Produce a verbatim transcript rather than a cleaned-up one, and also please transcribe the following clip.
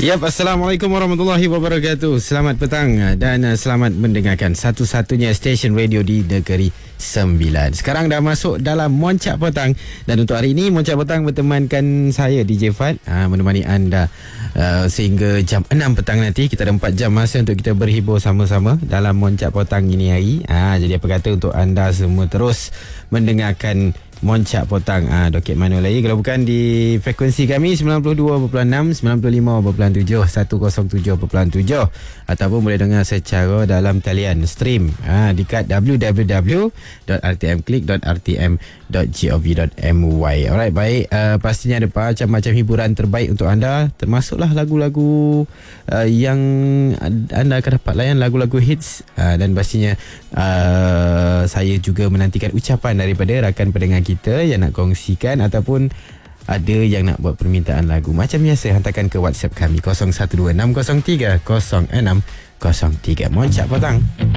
Yap, Assalamualaikum warahmatullahi wabarakatuh. Selamat petang dan uh, selamat mendengarkan satu-satunya stesen radio di Negeri Sembilan. Sekarang dah masuk dalam Moncak Petang. Dan untuk hari ini Moncak Petang bertemankan saya D J Fad, uh, menemani anda uh, sehingga jam enam petang nanti. Kita ada empat jam masa untuk kita berhibur sama-sama dalam Moncak Petang ini hari. uh, Jadi apa kata untuk anda semua terus mendengarkan Moncak Petang, ah, doket mana lagi kalau bukan di frekuensi kami sembilan puluh dua perpuluhan enam, sembilan puluh lima perpuluhan tujuh, seratus tujuh perpuluhan tujuh, ataupun boleh dengar secara dalam talian stream ah, dekat w w w dot r t m click dot r t m dot gov dot m y. Alright, baik, uh, pastinya ada macam-macam hiburan terbaik untuk anda, termasuklah lagu-lagu uh, yang anda akan dapat layan, lagu-lagu hits, uh, dan pastinya uh, saya juga menantikan ucapan daripada rakan pendengar kita kita yang nak kongsikan ataupun ada yang nak buat permintaan lagu. Macam biasa, hantarkan ke WhatsApp kami kosong satu dua enam kosong tiga kosong enam kosong tiga. Moncak Petang.